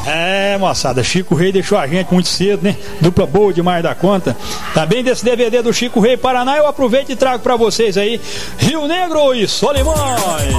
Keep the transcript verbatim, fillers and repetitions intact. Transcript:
É, moçada, Chico Rei deixou a gente muito cedo, né? Dupla boa demais da conta. Também desse D V D do Chico Rei Paraná, eu aproveito e trago pra vocês aí Rio Negro e Solimões.